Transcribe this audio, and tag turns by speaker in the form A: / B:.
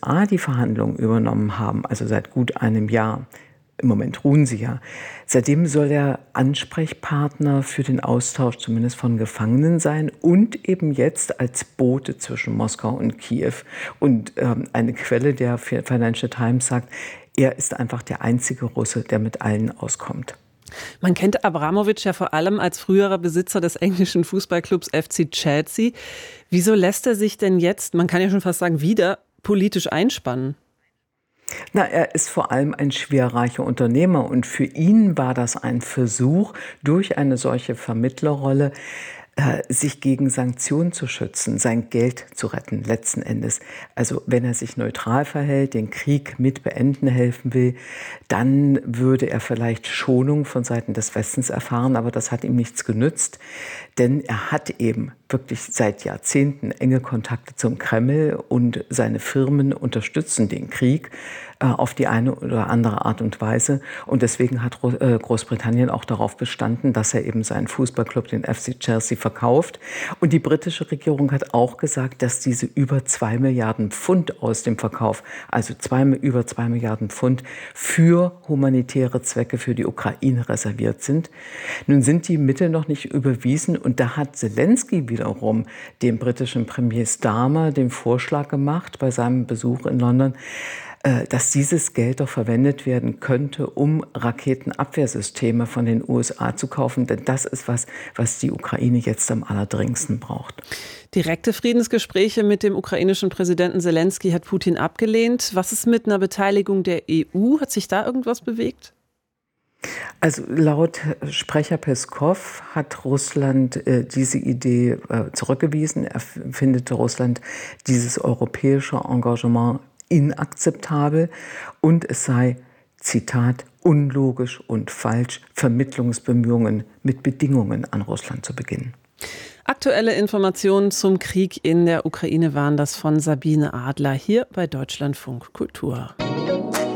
A: USA die Verhandlungen übernommen haben, also seit gut einem Jahr, im Moment ruhen sie ja. Seitdem soll er Ansprechpartner für den Austausch zumindest von Gefangenen sein und eben jetzt als Bote zwischen Moskau und Kiew. Und eine Quelle der Financial Times sagt, er ist einfach der einzige Russe, der mit allen auskommt.
B: Man kennt Abramovic ja vor allem als früherer Besitzer des englischen Fußballclubs FC Chelsea. Wieso lässt er sich denn jetzt, man kann ja schon fast sagen, wieder politisch einspannen?
A: Na, er ist vor allem ein schwerreicher Unternehmer und für ihn war das ein Versuch, durch eine solche Vermittlerrolle sich gegen Sanktionen zu schützen, sein Geld zu retten, letzten Endes. Also wenn er sich neutral verhält, den Krieg mit beenden helfen will, dann würde er vielleicht Schonung von Seiten des Westens erfahren, aber das hat ihm nichts genützt, denn er hat eben wirklich seit Jahrzehnten enge Kontakte zum Kreml und seine Firmen unterstützen den Krieg auf die eine oder andere Art und Weise. Und deswegen hat Großbritannien auch darauf bestanden, dass er eben seinen Fußballclub, den FC Chelsea, verkauft. Und die britische Regierung hat auch gesagt, dass diese über 2 Milliarden Pfund aus dem Verkauf, also über 2 Milliarden Pfund für humanitäre Zwecke für die Ukraine reserviert sind. Nun sind die Mittel noch nicht überwiesen und da hat Zelensky wiederum dem britischen Premier Starmer den Vorschlag gemacht bei seinem Besuch in London, dass dieses Geld doch verwendet werden könnte, um Raketenabwehrsysteme von den USA zu kaufen. Denn das ist was die Ukraine jetzt am allerdringendsten braucht.
B: Direkte Friedensgespräche mit dem ukrainischen Präsidenten Zelensky hat Putin abgelehnt. Was ist mit einer Beteiligung der EU? Hat sich da irgendwas bewegt?
A: Also laut Sprecher Peskov hat Russland diese Idee zurückgewiesen. Er findet Russland dieses europäische Engagement inakzeptabel und es sei, Zitat, unlogisch und falsch, Vermittlungsbemühungen mit Bedingungen an Russland zu beginnen.
B: Aktuelle Informationen zum Krieg in der Ukraine waren das von Sabine Adler hier bei Deutschlandfunk Kultur.